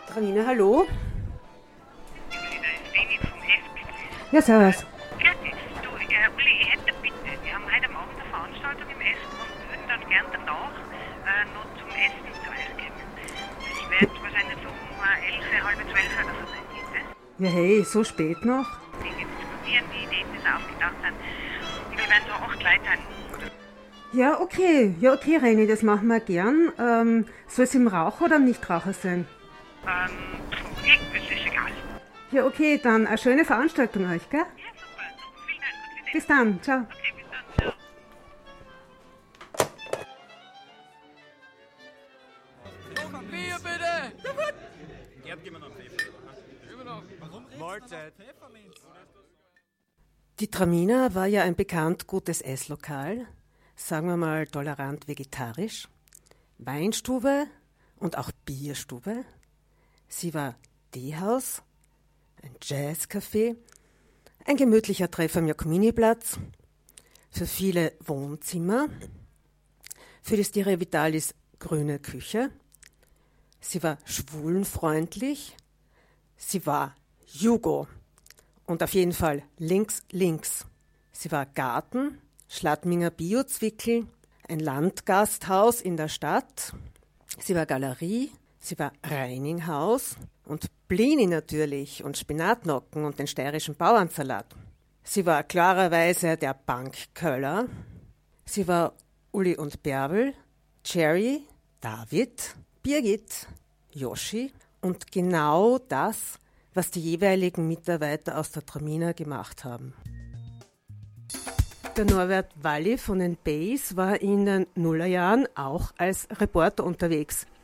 Tramina, hallo? Da ist wenig vom Heft. Ja, servus. Grüß dich. Du, Uli, ich hätte eine Bitte. Wir haben heute am Abend eine Veranstaltung im Essen und würden dann gern danach noch zum Essen zu euch gehen. Das wird wahrscheinlich so um 11, halb 12 oder so sein, geht das? Ja, hey, so spät noch? Wegen diskutieren, die Ideen, die so aufgedacht sind. Und wir werden so 8 Leute sein. Ja, okay, Reini, das machen wir gern. Soll es im Raucher oder im Nichtraucher sein? Das ist egal. Ja, okay, dann eine schöne Veranstaltung euch, gell? Ja, super. Super. Vielen Dank. Gute Idee. Bis dann, ciao. Okay, bis dann. Ciao. Noch ein Bier bitte! Gerd, gib mir noch einen Pfeffer. Immer noch. Warum Mahlzeit. Die Tramina war ja ein bekannt gutes Esslokal, sagen wir mal tolerant vegetarisch, Weinstube und auch Bierstube. Sie war Teehaus, ein Jazzcafé, ein gemütlicher Treff am Jakominiplatz, für viele Wohnzimmer, für die Styria Vitalis grüne Küche. Sie war schwulenfreundlich, sie war Jugo und auf jeden Fall links. Sie war Garten, Schladminger Biozwickel, ein Landgasthaus in der Stadt. Sie war Galerie, sie war Reininghaus und Blini natürlich und Spinatnocken und den steirischen Bauernsalat. Sie war klarerweise der Bankköller. Sie war Uli und Bärbel, Jerry, David, Birgit, Joschi und genau das, was die jeweiligen Mitarbeiter aus der Tramina gemacht haben. Der Norbert Walli von den Bays war in den Nullerjahren auch als Reporter unterwegs.